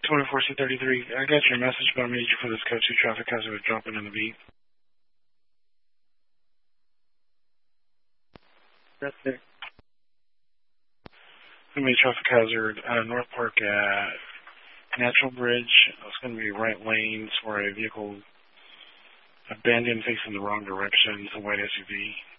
24C33, I got your message, but I'm going to need you for this code 2 traffic hazard with dropping in the beat. That's it. It's going to be a traffic hazard North Park at Natural Bridge. It's going to be right lanes where a vehicle abandoned facing the wrong direction. It's a white SUV.